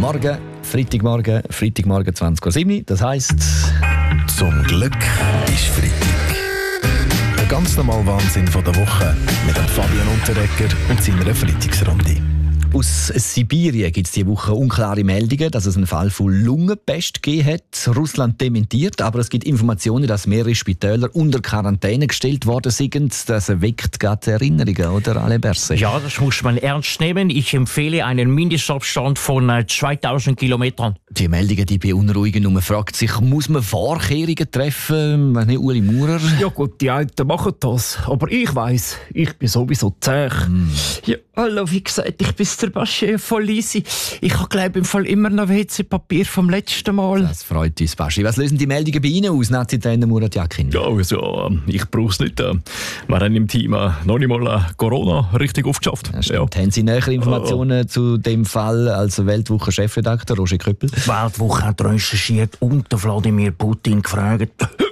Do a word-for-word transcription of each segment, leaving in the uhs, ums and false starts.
Morgen, Freitagmorgen, Freitagmorgen zwanzig Uhr sieben. Das heisst... Zum Glück ist Freitag. Der ganz normale Wahnsinn von der Woche mit dem Fabian Unterreger und seiner Freitagsrunde. Aus Sibirien gibt es diese Woche unklare Meldungen, dass es einen Fall von Lungenpest gegeben hat. Russland dementiert, aber es gibt Informationen, dass mehrere Spitäler unter Quarantäne gestellt worden sind. Das weckt gerade Erinnerungen, oder, Ale Berse? Ja, das muss man ernst nehmen. Ich empfehle einen Mindestabstand von äh, zweitausend Kilometern. Die Meldungen, die beunruhigen, und man fragt sich, muss man Vorkehrungen treffen? Wenn nicht Uli Maurer? Ja gut, die einen machen das. Aber ich weiss, ich bin sowieso zäh. Mm. Ja, hallo, wie gesagt, ich bin der Baschi von Lisi. Ich habe, glaube im Fall immer noch W C-Papier vom letzten Mal. Das freut uns, Baschi. Was lösen die Meldungen bei Ihnen aus, Nazi-Trainer Murat Yakin? Ja, also, ich brauche es nicht. Wir haben im Team noch nicht mal Corona richtig aufgeschafft. Ja, ja. Haben Sie nähere Informationen oh. zu dem Fall als Weltwoche-Chefredakteur Roger Köppel? Die Weltwoche hat recherchiert und Wladimir Putin gefragt.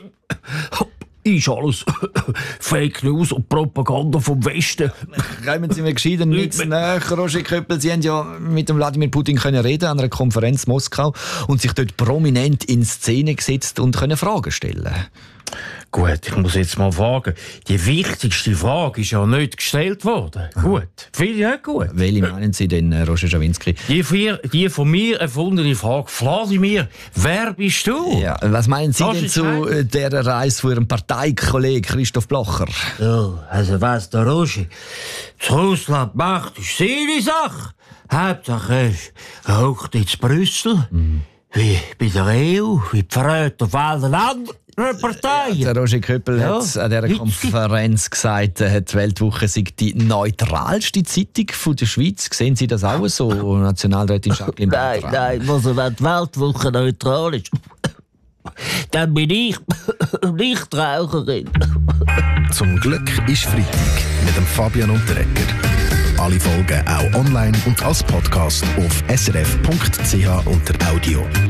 Ist alles Fake News und Propaganda vom Westen. Kommen Sie mir gescheiter nichts näher, Roger Köppel. Sie haben ja mit dem Wladimir Putin können reden an einer Konferenz in Moskau und sich dort prominent in Szene gesetzt und können Fragen stellen. Gut, ich muss jetzt mal fragen. Die wichtigste Frage ist ja nicht gestellt worden. Aha. Gut. Finde ich nicht gut. Welche meinen Sie denn, Roger Schawinski? Die, vier, die von mir erfundene Frage. Wladimir, wer bist du? Ja, was meinen Sie das denn zu heim? dieser Reise von Ihrem Parteikollegen Christoph Blocher? Ja, also was der Roger zu Russland macht, ist seine Sache. Hauptsache, er hockt jetzt Brüssel, mhm. wie bei der E U, wie die Verräter auf allen anderen Parteien. Ja, der Roger Köppel ja. hat an dieser Konferenz gesagt, die Weltwoche sei die neutralste Zeitung von der Schweiz. Sehen Sie das auch so, Nationalrätin Jacqueline Nein, nein, also wenn die Weltwoche neutral ist, dann bin ich Nichtraucherin. Zum Glück ist Freitag mit dem Fabian Unterreger. Alle Folgen auch online und als Podcast auf s r f punkt c h unter Audio.